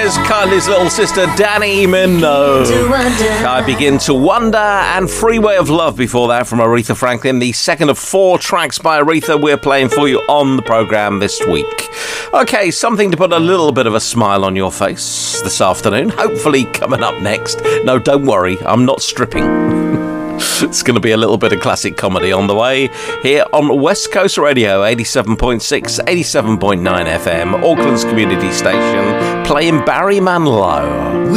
is Kylie's little sister, Danny Minogue. I Begin to Wonder, and Freeway of Love before that from Aretha Franklin, the second of 4 tracks by Aretha we're playing for you on the programme this week. Okay, something to put a little bit of a smile on your face this afternoon, hopefully coming up next. No, don't worry, I'm not stripping. It's going to be a little bit of classic comedy on the way here on West Coast Radio 87.6, 87.9 FM, Auckland's community station, playing Barry Manilow.